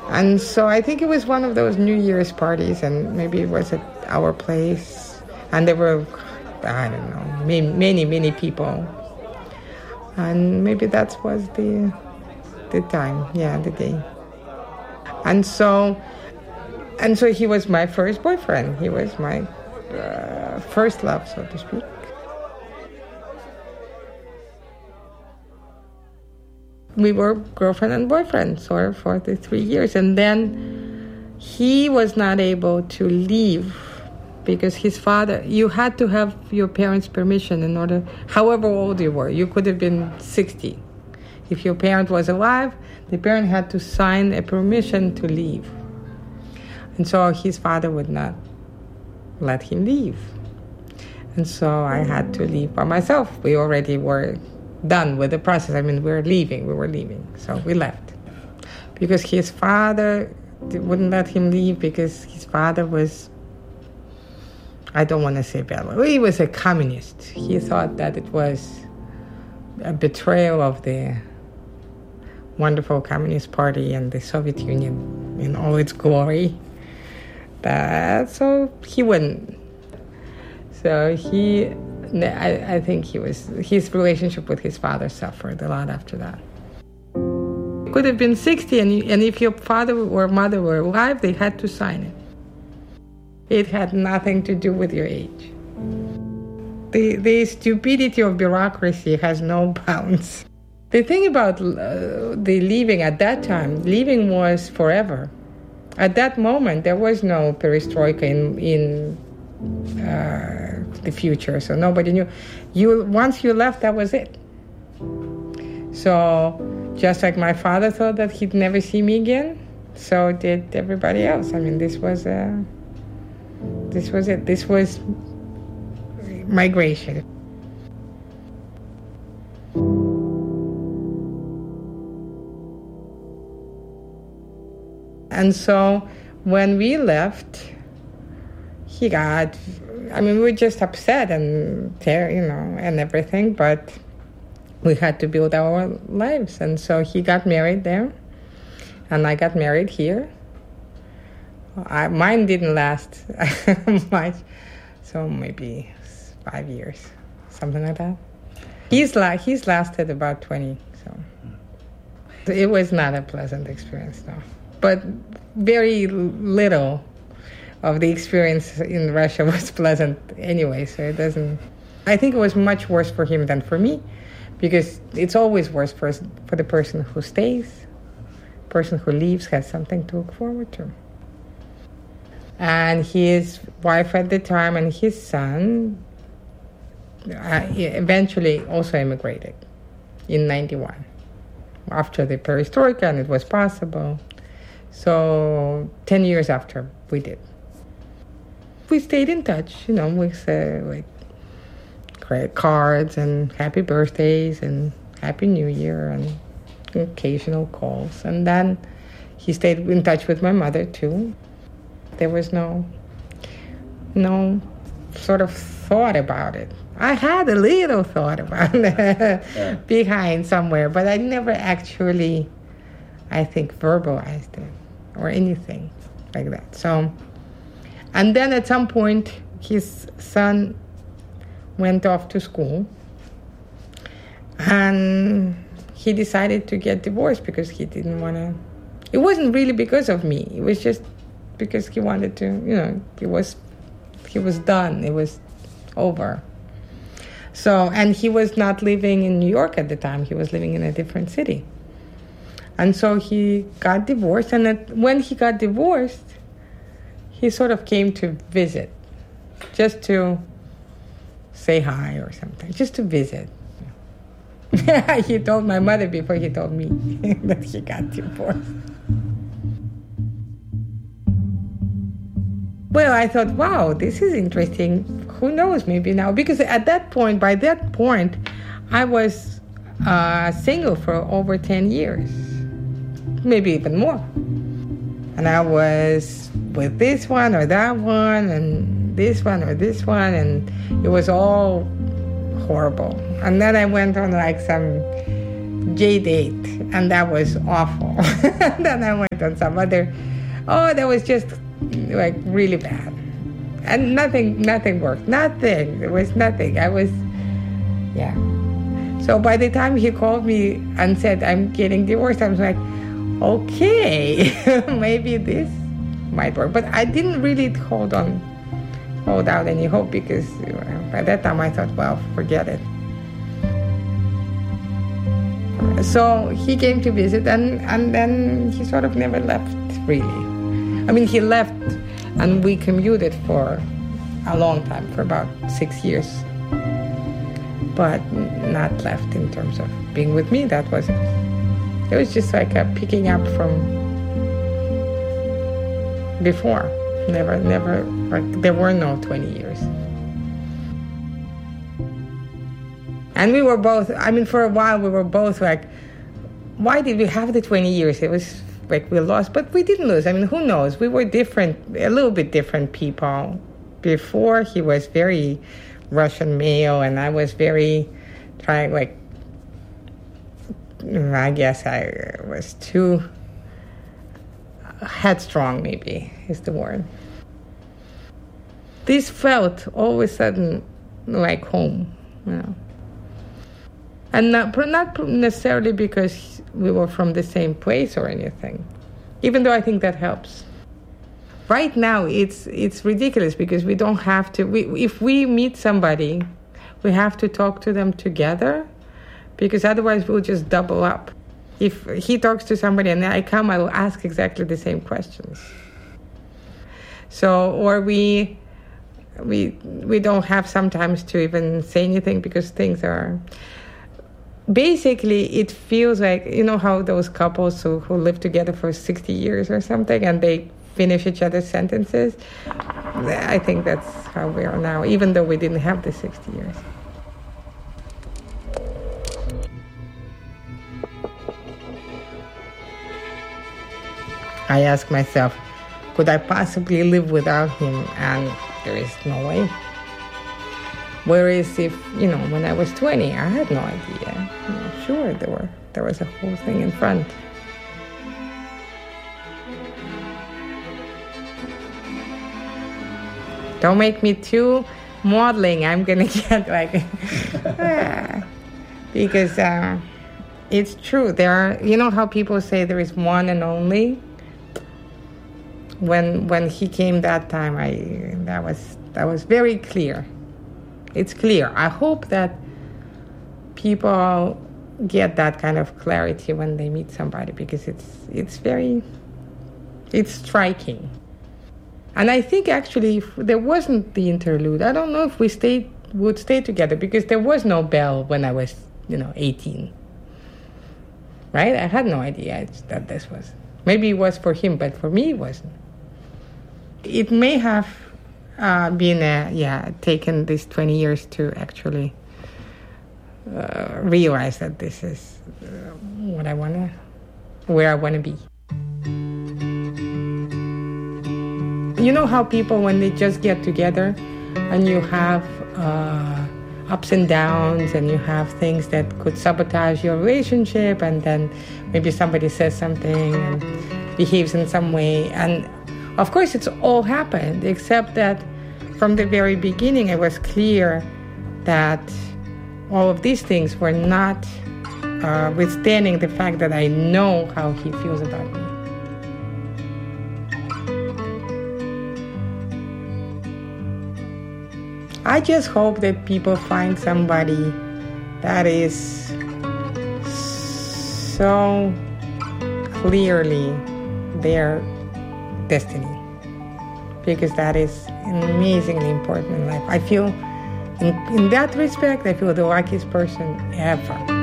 And so I think it was one of those New Year's parties, and maybe it was at our place. And there were, I don't know, many people. And maybe that was the time, the day. And so he was my first boyfriend. He was my first love, so to speak. We were girlfriend and boyfriend sort of for the 3 years. And then he was not able to leave because his father, you had to have your parents' permission in order, however old you were. You could have been 60. If your parent was alive, the parent had to sign a permission to leave. And so his father would not let him leave. And so I had to leave by myself. We already were done with the process. I mean, we were leaving. So we left. Because his father wouldn't let him leave because his father was, I don't want to say bad, he was a communist. He thought that it was a betrayal of the wonderful Communist Party and the Soviet Union in all its glory. So he wouldn't. So I think his relationship with his father suffered a lot after that. It could have been 60, and if your father or mother were alive, they had to sign it. It had nothing to do with your age. The stupidity of bureaucracy has no bounds. The thing about the leaving at that time, leaving was forever. At that moment, there was no perestroika in the future, so nobody knew. Once you left, that was it. So just like my father thought that he'd never see me again, so did everybody else. I mean, this was it. This was migration. And so when we left, we were just upset and and everything, but we had to build our lives. And so he got married there, and I got married here. Mine didn't last much, so maybe 5 years, something like that. He's lasted about 20, so it was not a pleasant experience, though. But very little of the experience in Russia was pleasant anyway, so it doesn't... I think it was much worse for him than for me, because it's always worse for the person who stays. The person who leaves has something to look forward to. And his wife at the time and his son eventually also immigrated in 91, after the perestroika, and it was possible. So 10 years after we did. We stayed in touch, with credit cards and happy birthdays and happy New Year and occasional calls. And then he stayed in touch with my mother too. There was no sort of thought about it. I had a little thought about it behind somewhere, but I never actually, I think, verbalized it or anything like that. So, and then at some point, his son went off to school, and he decided to get divorced because he didn't want to. It wasn't really because of me. It was just because he wanted to, he was done. It was over. So, and he was not living in New York at the time. He was living in a different city. And so he got divorced. And when he got divorced, he sort of came to visit, just to say hi or something, just to visit. He told my mother before he told me that he got divorced. Well, I thought, wow, this is interesting. Who knows, maybe now. Because by that point, I was single for over 10 years. Maybe even more. And I was with this one or that one, and this one or this one, and it was all horrible. And then I went on some J-date, and that was awful. Then I went on some other, that was just like really bad. And nothing worked. Nothing. There was nothing. Yeah. So by the time he called me and said, I'm getting divorced, I was like, okay, maybe this might work. But I didn't really hold out any hope, because by that time I thought, well, forget it. So he came to visit, and then he sort of never left, really. I mean, he left, and we commuted for a long time, for about 6 years. But not left in terms of being with me. It was just like a picking up from before. Never, like, there were no 20 years. And we were both, I mean, for a while we were both like, why did we have the 20 years? It was like we lost, but we didn't lose. I mean, who knows? We were different, a little bit different people. Before, he was very Russian male, and I was very I guess I was too headstrong, maybe is the word. This felt all of a sudden like home, you know. And not necessarily because we were from the same place or anything, even though I think that helps. Right now, it's ridiculous because we don't have to. If we meet somebody, we have to talk to them together, because otherwise we'll just double up. If he talks to somebody and I come, I will ask exactly the same questions. So, or we don't have sometimes to even say anything, because things are. Basically, it feels like, you know how those couples who live together for 60 years or something, and they finish each other's sentences. I think that's how we are now, even though we didn't have the 60 years. I ask myself, could I possibly live without him? And there is no way. Whereas if, when I was 20, I had no idea. Sure, there was a whole thing in front. Don't make me too modeling. I'm gonna get like, because it's true. There are, you know how people say there is one and only. When he came that time, that was very clear. It's clear. I hope that people get that kind of clarity when they meet somebody, because it's striking. And I think actually if there wasn't the interlude, I don't know if we would stay together, because there was no Belle when I was, 18. Right? I had no idea that this was. Maybe it was for him, but for me it wasn't. It may have taken these 20 years to actually realize that this is where I want to be. You know how people, when they just get together and you have ups and downs and you have things that could sabotage your relationship, and then maybe somebody says something and behaves in some way, and of course it's all happened, except that from the very beginning it was clear that all of these things were not withstanding the fact that I know how he feels about me. I just hope that people find somebody that is so clearly their destiny, because that is amazingly important in life. I feel, in that respect, I feel the luckiest person ever.